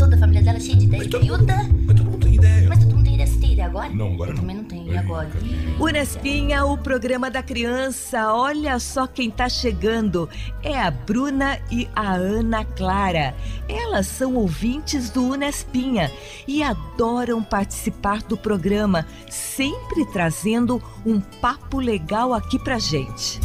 Toda a família dela é cheia de ideia. Mas todo mundo tem ideia. Mas todo mundo tem ideia. Você tem ideia agora? Não, agora eu não. também não tenho. E agora? Unespinha, o programa da criança. Olha só quem tá chegando. É a Bruna e a Ana Clara. Elas são ouvintes do Unespinha e adoram participar do programa, sempre trazendo um papo legal aqui pra gente.